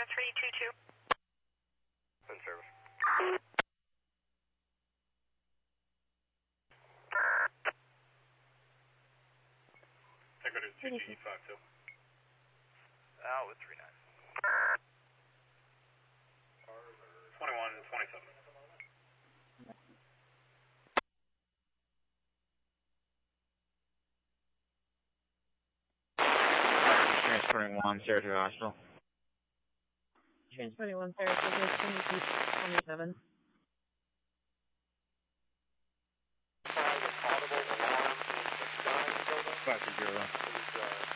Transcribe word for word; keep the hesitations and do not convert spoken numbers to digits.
three two two. In service. Take it to two G five two. Out with three nine. twenty-one twenty-seven. Transporting one, Saratoga Hospital. Transporting one, Saratoga, twenty-two twenty-seven. Five zero.